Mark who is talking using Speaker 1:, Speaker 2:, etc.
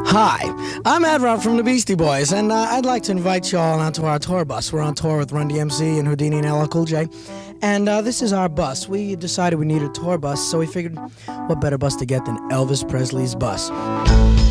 Speaker 1: Hi, I'm Ed Rock from the Beastie Boys, and I'd like to invite you all onto our tour bus. We're on tour with Run DMC and Houdini and LL Cool J, and this is our bus. We decided we needed a tour bus, so we figured what better bus to get than Elvis Presley's bus.